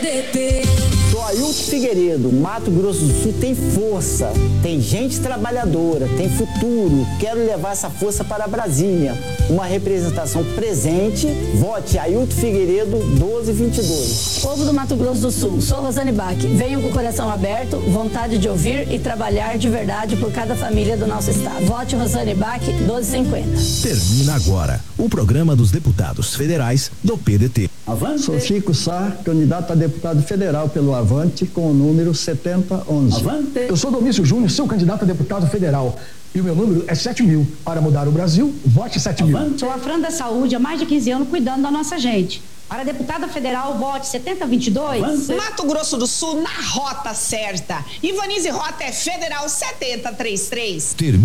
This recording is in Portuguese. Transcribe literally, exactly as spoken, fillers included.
Sou Ailton Figueiredo. Mato Grosso do Sul tem força, tem gente trabalhadora, tem futuro. Quero levar essa força para Brasília. Uma representação presente. Vote Ailton Figueiredo doze vinte e dois. Povo do Mato Grosso do Sul, sou Rosane Bach. Venho com o coração aberto, vontade de ouvir e trabalhar de verdade por cada família do nosso estado. Vote Rosane Bach doze cinquenta. Termina agora o programa dos deputados federais do P D T. Avante. Sou Chico Sá, candidato a deputado federal pelo Avante, com o número setenta onze. Avante. Eu sou Domício Júnior, seu candidato a deputado federal. E o meu número é sete mil. Para mudar o Brasil, vote sete mil. Sou a Fran da Saúde há mais de quinze anos cuidando da nossa gente. Para deputada federal, vote setenta vinte e dois. Avante. Mato Grosso do Sul na rota certa. Ivanize Rota é federal setenta trinta e três.